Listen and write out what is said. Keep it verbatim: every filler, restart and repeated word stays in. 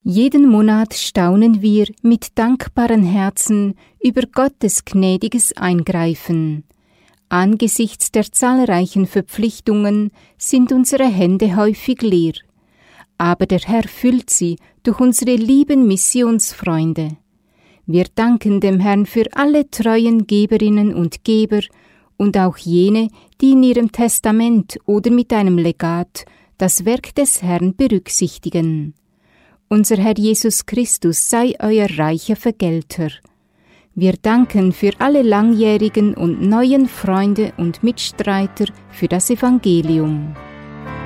Jeden Monat staunen wir mit dankbaren Herzen über Gottes gnädiges Eingreifen. Angesichts der zahlreichen Verpflichtungen sind unsere Hände häufig leer. Aber der Herr füllt sie durch unsere lieben Missionsfreunde. Wir danken dem Herrn für alle treuen Geberinnen und Geber und auch jene, die in ihrem Testament oder mit einem Legat das Werk des Herrn berücksichtigen. Unser Herr Jesus Christus sei euer reicher Vergelter. Wir danken für alle langjährigen und neuen Freunde und Mitstreiter für das Evangelium.